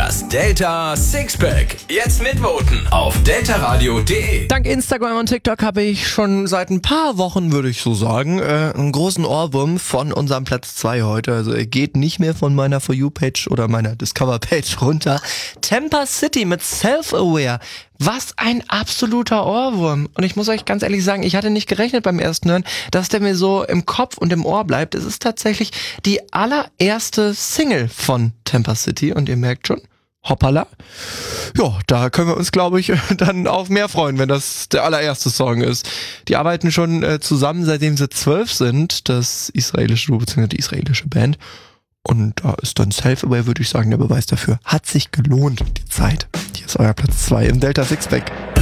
Das Delta Sixpack. Jetzt mitvoten auf deltaradio.de. Dank Instagram und TikTok habe ich schon seit ein paar Wochen, würde ich so sagen, einen großen Ohrwurm von unserem Platz 2 heute. Also er geht nicht mehr von meiner For You-Page oder meiner Discover-Page runter. Tampa City mit Self-Aware. Was ein absoluter Ohrwurm. Und ich muss euch ganz ehrlich sagen, ich hatte nicht gerechnet beim ersten Hören, dass der mir so im Kopf und im Ohr bleibt. Es ist tatsächlich die allererste Single von Tampa City und ihr merkt schon, hoppala. Ja, da können wir uns, glaube ich, dann auf mehr freuen, wenn das der allererste Song ist. Die arbeiten schon zusammen, seitdem sie 12 sind, das israelische Duo bzw. die israelische Band. Und da ist dann Self-Aware, würde ich sagen, der Beweis dafür. Hat sich gelohnt, die Zeit. Hier ist euer Platz 2 im Delta Sixpack.